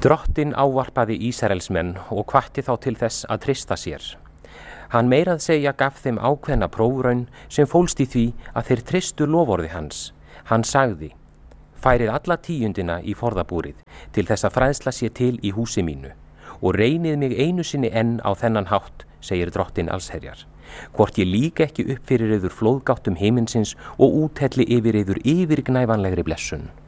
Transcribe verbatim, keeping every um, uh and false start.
Drottinn ávarpaði Ísraelsmenn og hvatti þá til þess að treysta sér. Hann meira að segja gaf þeim ákveðna prófraun sem fólst í því að þeir treystu loforði hans. Hann sagði: færið alla tíundina í forðabúrið til þess að fræðsla sé til í húsi mínu og reynið mig einu sinni enn á þennan hátt, segir Drottinn allsherjar. Hvort ég líka ekki upp fyrir yður flóðgáttum himinsins og úthelli yfir yður yfirgnæfanlegri blessun.